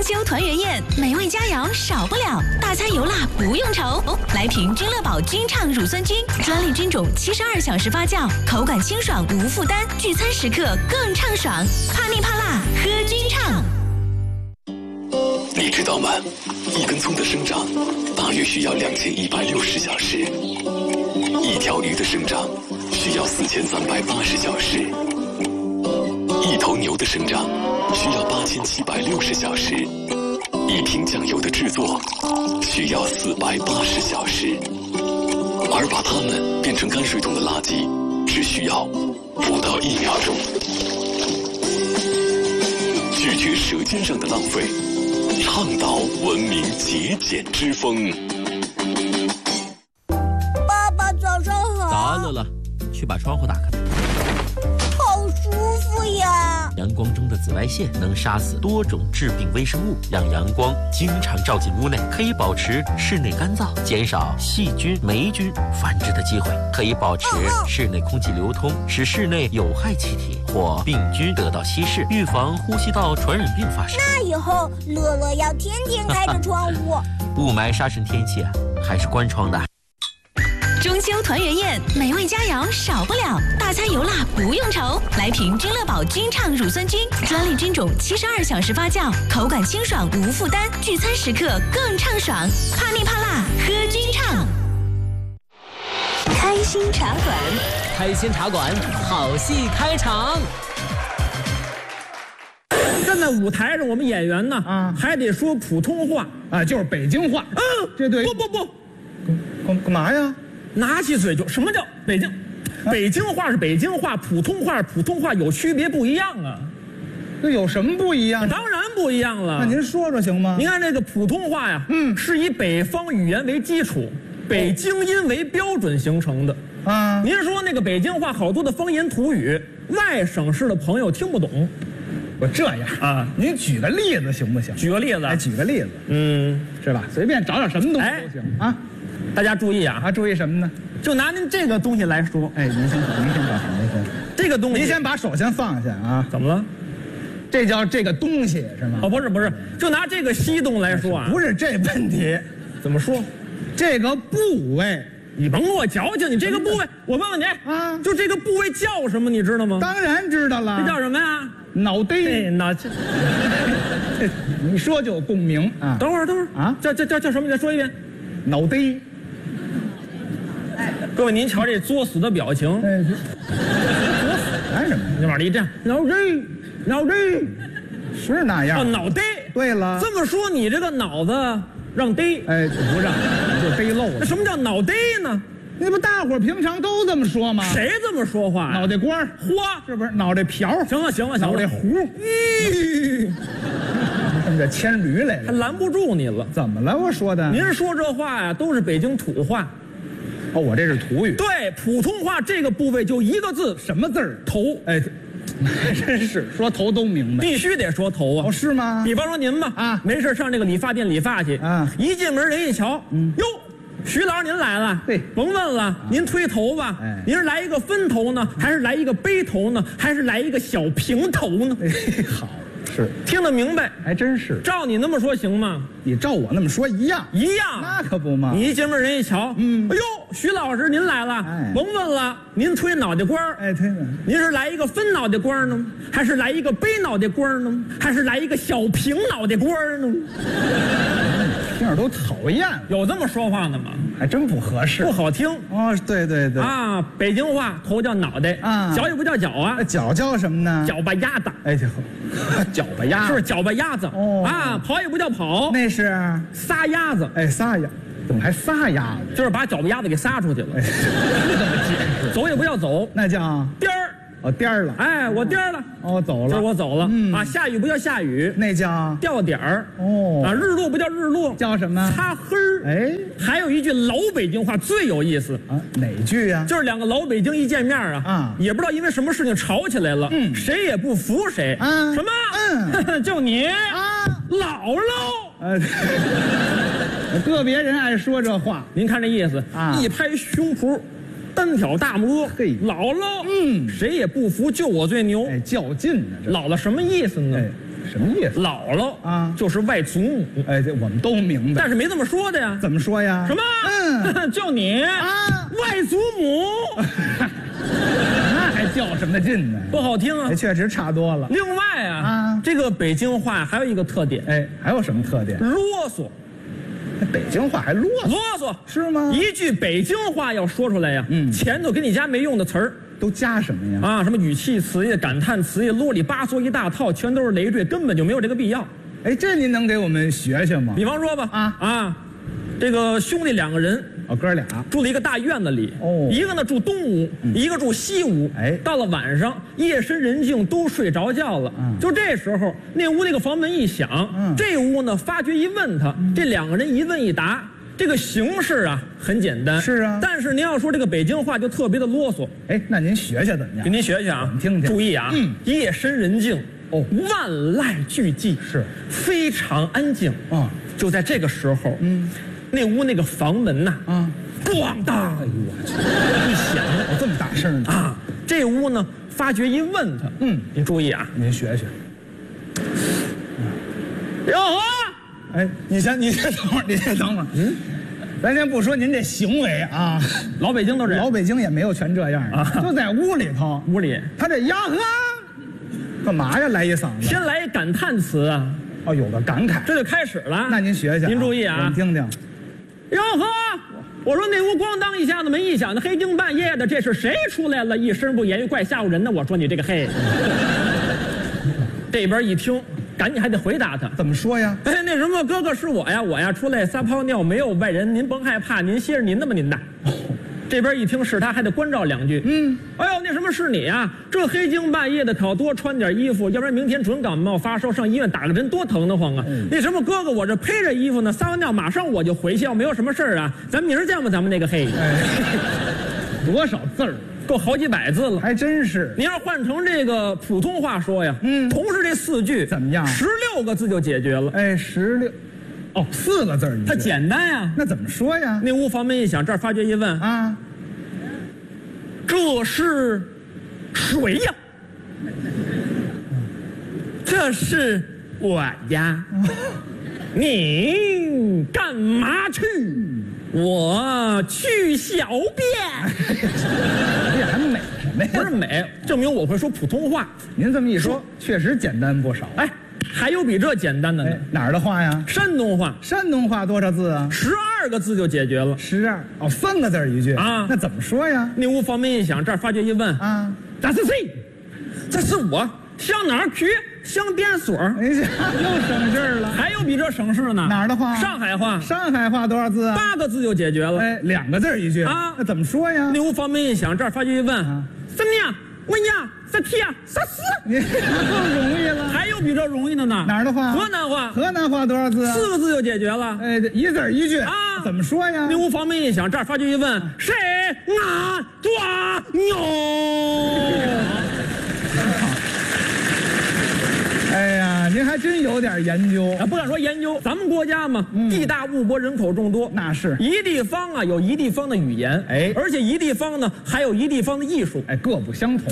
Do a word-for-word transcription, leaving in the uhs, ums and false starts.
秋团圆宴，美味佳肴少不了，大餐油辣不用愁。来瓶君乐宝君畅乳酸菌，专利菌种，七十二小时发酵，口感清爽无负担，聚餐时刻更畅爽。怕腻怕辣，喝君畅。 你知道吗？一根葱的生长大约需要两千一百六十小时，一条鱼的生长需要四千三百八十小时，一头牛的生长需要八千七百六十小时，一瓶酱油的制作需要四百八十小时，而把它们变成泔水桶的垃圾只需要不到一秒钟。拒绝舌尖上的浪费，倡导文明节俭之风。 爸爸早上好。 早安，乐乐，去把窗户打开。 好舒服呀！ 阳光中的紫外线能杀死多种致病微生物，让阳光经常照进屋内，可以保持室内干燥，减少细菌、霉菌繁殖的机会，可以保持室内空气流通，使室内有害气体或病菌得到稀释，预防呼吸道传染病发生。 那以后乐乐要天天开着窗户。 雾霾杀尘天气啊，还是关窗的。 中秋团圆宴，美味佳肴少不了，大餐油辣不用愁。来瓶君乐宝君畅乳酸菌，专利菌种，七十二小时发酵，口感清爽无负担，聚餐时刻更畅爽。怕腻怕辣，喝君畅。开心茶馆， 开心茶馆，好戏开场。 站在舞台上，我们演员呢，啊，还得说普通话啊，就是北京话。 嗯， 这对。 不不不， 干干嘛呀？ 拿起嘴就什么叫北京？啊、北京话是北京话，普通话是普通话，有区别不一样啊。 这有什么不一样？ 当然不一样了。 那您说说行吗？ 您看这个普通话呀，嗯，是以北方语言为基础，北京音为标准形成的。啊，您说那个北京话好多的方言土语，外省市的朋友听不懂。 我这样啊， 您举个例子行不行？ 举个例子， 哎，举个例子， 嗯， 是吧？随便找点什么东西都行、哎、啊。 大家注意啊！ 啊，注意什么呢？ 就拿您这个东西来说， 哎，您先，您先把您先， 这个东西， 您先把手先放下啊。 怎么了？ 这叫这个东西是吗？ 哦，不是不是，就拿这个西东来说啊， 不是这问题， 怎么说？ 这个部位， 你甭给我矫情，你这个部位，我问问你啊，就这个部位叫什么？你知道吗？ 当然知道了， 这叫什么呀？ 脑袋。 哎，脑。 你说就有共鸣啊！ 等会儿，等会儿啊，叫叫叫叫什么？你再说一遍。 脑袋。 各位，您瞧这作死的表情， 哎，作死干什么？ 你往里一站，脑袋，脑袋， 是那样。 哦，脑袋。 对了， 这么说，你这个脑子让逮？ 哎，不让，就逮漏了。 那什么叫脑袋呢？ 那不大伙儿平常都这么说吗？ 谁这么说话、啊？ 脑袋瓜花， 是不是？脑袋瓢。 行了行了行了， 脑袋糊。咦，他们这牵驴来了， 还拦不住你了。 怎么了？我说的。 您说这话呀、啊，都是北京土话。 哦，我这是土语。 对，普通话这个部位就一个字， 什么字儿？ 头。 哎，还真是说头都明白， 必须得说头啊。 哦，是吗？ 比方说您吧，啊，没事上这个理发店理发去，啊，一进门人一瞧，嗯，哟，徐老师您来了。 对， 甭问了，啊、您推头吧，哎，您是来一个分头呢，还是来一个背头呢，还是来一个小平头呢？ 哎，好。是听得明白， 还真是。 照你那么说行吗？ 你照我那么说一样， 一样， 那可不嘛。 你一进门人一瞧，嗯，哎呦，徐老师您来了，哎，甭问了，您推脑袋瓜， 哎，推呢。 您是来一个分脑袋瓜呢，还是来一个背脑袋瓜呢，还是来一个小平脑袋瓜呢？ 听着都讨厌。 有这么说话的吗？ 还真不合适， 不好听。 哦，对对对。 啊，北京话头叫脑袋啊，脚也不叫脚啊， 脚叫什么呢？ 脚巴丫子。 哎，这脚巴丫是不是脚巴丫子？哦啊，跑也不叫跑， 那是撒丫子。 哎，撒丫，怎么还撒丫子？ 就是把脚巴丫子给撒出去了。 哎，这么解释？ 走也不叫走， 那叫颠儿。 哦，颠儿了。 哎，我颠儿了。 哦，走了。 这我走了。嗯啊，下雨不叫下雨， 那叫掉点儿。 哦啊，日落不叫日落， 叫什么？ 擦黑儿。哎，还有一句老北京话最有意思啊，哪句呀？ 就是两个老北京一见面啊，啊，也不知道因为什么事情吵起来了，嗯，谁也不服谁。啊，什么？嗯，就你啊，姥姥。呃， 个别人爱说这话， 您看这意思啊，一拍胸脯。单挑大拇，嘿，姥姥，嗯，谁也不服，就我最牛， 哎，较劲呢。 姥姥什么意思呢？哎， 什么意思？ 姥姥啊就是外祖母。 哎，这我们都明白。 但是没这么说的呀。 怎么说呀？ 什么？ 嗯， 叫你啊， 外祖母。 那还较什么劲呢？ 不好听啊。 哎，确实差多了。 另外啊， 啊这个北京话还有一个特点， 哎，还有什么特点？ 啰嗦。 北京话还啰嗦？ 啰嗦是吗？ 一句北京话要说出来呀， 嗯， 前头给你加没用的词儿。 都加什么呀？ 啊，什么语气词呀、感叹词呀、啰里吧嗦一大套，全都是累赘，根本就没有这个必要。 哎，这您能给我们学学吗？ 比方说吧， 啊啊，这个兄弟两个人， 哦，哥俩住了一个大院子里， 哦一个呢住东屋，嗯、一个住西屋。 哎， 到了晚上，夜深人静，都睡着觉了。嗯，就这时候，那屋那个房门一响，嗯，这屋呢发觉一问他，嗯、这两个人一问一答。这个形式啊很简单， 是啊， 但是您要说这个北京话就特别的啰嗦。 哎，那您学学怎么样？ 给您学学啊， 我们听听。 注意啊，嗯，夜深人静， 哦， 万籁俱寂， 是非常安静啊。 就在这个时候，嗯，那屋那个房门呐，啊，咣当，哎呦我去，一响， 哦，这么大声呢啊！这屋呢，发觉一问他，嗯，您注意啊， 您学学。 哟呵。 哎，你先，你先等会儿，你先等会儿。嗯，咱先不说您这行为啊， 老北京都这样， 老北京也没有全这样啊。就在屋里头， 屋里， 他这呀呵，干嘛呀？来一嗓子， 先来一感叹词啊。 哦，有个感慨， 这就开始了。 那您学学， 您注意啊， 我们听听。 哟呵，我说那屋咣当一下子门一响的，黑更半夜的，这是谁出来了？一声不言语，怪吓唬人的。我说你这个嘿，这边一听。赶紧还得回答他， 怎么说呀？ 哎，那什么，哥哥是我呀，我呀出来撒泡尿，没有外人，您甭害怕，您歇着您的吧，您的。哦、这边一听是他，还得关照两句。嗯，哎呦，那什么是你呀？这黑更半夜的，可多穿点衣服，要不然明天准感冒发烧，上医院打个针多疼得慌啊！嗯、那什么，哥哥，我这披着衣服呢，撒完尿马上我就回去，要没有什么事儿啊，咱明儿见吧，咱们那个嘿。哎、 多少字儿？ 够好几百字了， 还真是。 你要换成这个普通话说呀，嗯，同是这四句， 怎么样？ 十六个字就解决了。 哎，十六，哦，四个字儿， 它简单呀。 那怎么说呀？ 那屋房门一响，这儿发觉一问啊，这是谁呀？这是我呀。你干嘛去？我去小便。 这还美什么呀？ 不是美，证明我会说普通话。 您这么一说，确实简单不少。 哎，还有比这简单的呢？ 哎、哪儿的话呀？ 山东话。 山东话多少字啊？ 十二个字就解决了。 十二哦，三个字一句啊？那怎么说呀？ 那屋房门一响，这儿发觉一问啊，这是谁？这是我。上哪儿去？上电所。 哎呀，又省事儿了。 还有比这省事呢？ 哪儿的话？ 上海话。 上海话多少字啊？ 八个字就解决了。 哎，两个字一句啊？那怎么说呀？ 那屋房门一响，这儿发觉一问啊，什么呀？问呀？啥题呀？啥事？ 你更容易了。 还有比这容易的呢？ 哪儿的话？ 河南话。 河南话多少字啊？ 四个字就解决了。 哎，一字一句啊？怎么说呀？ 那屋房门一响，这儿发觉一问，谁俺抓牛？ 哎呀，您还真有点研究啊！不敢说研究，咱们国家嘛，嗯、地大物博，人口众多， 那是一地方啊，有一地方的语言，哎，而且一地方呢，还有一地方的艺术， 哎，各不相同。